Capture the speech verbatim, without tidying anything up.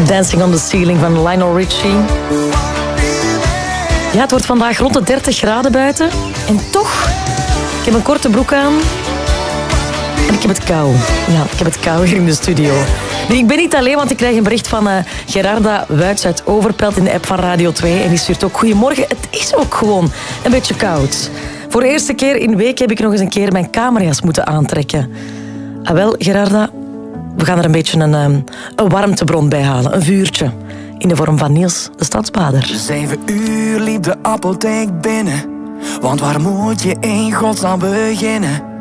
Dancing on the Ceiling van Lionel Richie. Ja, het wordt vandaag rond de dertig graden buiten. En toch, ik heb een korte broek aan. En ik heb het kou. Ja, ik heb het kou hier in de studio. Nee, ik ben niet alleen, want ik krijg een bericht van uh, Gerarda Wuits uit Overpelt in de app van Radio twee. En die stuurt ook: goedemorgen, het is ook gewoon een beetje koud. Voor de eerste keer in week heb ik nog eens een keer mijn kamerjas moeten aantrekken. Ah wel, Gerarda, we gaan er een beetje een, um, een warmtebron bij halen. Een vuurtje. In de vorm van Niels, de stadsbader. Zeven uur liep de apotheek binnen. Want waar moet je in godsnaam beginnen?